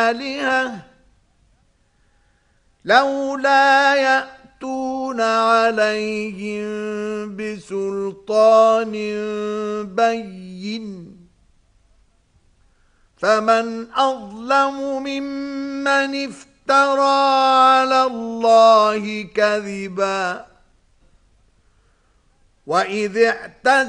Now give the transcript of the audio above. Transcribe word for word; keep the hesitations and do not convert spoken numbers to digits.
آلهة لولا يأتون عليهم بسلطان بين فمن أظلم ممن افترى على الله كذبا وإذ اعتزلوا